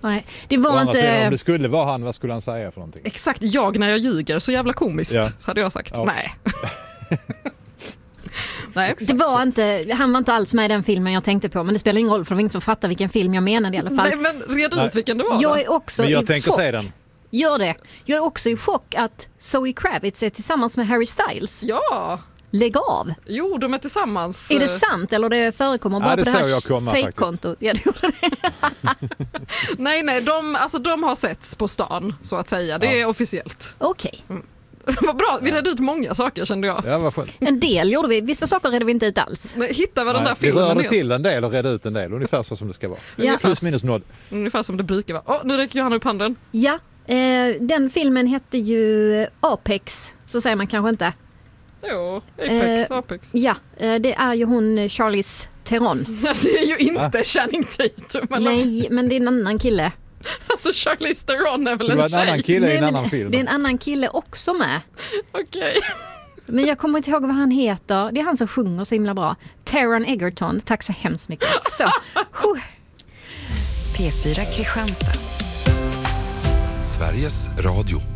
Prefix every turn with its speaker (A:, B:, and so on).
A: Nej, det var inte...
B: Sidan, om det skulle vara han, vad skulle han säga för någonting?
C: Exakt, jag när jag ljuger, så jävla komiskt, hade jag sagt.
B: Ja.
C: Nej. Nej,
A: det var inte, han var inte alls med i den filmen jag tänkte på, men det spelar ingen roll för det var ingen som fattar vilken film jag menade i alla fall.
C: Nej, men red ut vilken det var.
A: Jag är också
B: men jag
A: i
B: tänker
A: chock.
B: se den.
A: Gör det. Jag är också i chock att Zoe Kravitz är tillsammans med Harry Styles.
C: Ja.
A: Lägg av.
C: Jo, de är tillsammans.
A: Är det sant eller det förekommer bara
B: det
A: på det här
B: fake-kontot?
A: Ja, det gjorde det.
C: Nej, de har setts på stan, så att säga. Det är officiellt.
A: Okej.
C: Vad bra, vi redde ut många saker, kände jag.
B: Ja, vad skönt.
A: En del gjorde vi, vissa saker redde vi inte ut alls.
C: Nej, hitta vad den där filmen
B: vi rörde
C: är.
B: till en del och redde ut en del, ungefär så som det ska vara.
A: Ja.
B: Plus minus noll.
C: Ungefär som det brukar vara. Nu räcker Johanna upp handen.
A: Ja, den filmen hette ju Apex, så säger man kanske inte.
C: Jo, Apex.
A: Ja, det är ju hon Charlize Theron.
C: Det är ju inte Channing Tatum.
A: Nej, men det är en annan kille.
C: Alltså Charlize Theron är väl
B: Så det var
C: en
B: en annan
C: tjej?
B: kille i en
A: Nej,
B: annan film.
A: Det är en annan kille också med.
C: Okej.
A: Men jag kommer inte ihåg vad han heter. Det är han som sjunger så himla bra. Taron Egerton, tack så hemskt mycket. Så.
D: P4 Kristianstad.
E: Sveriges Radio.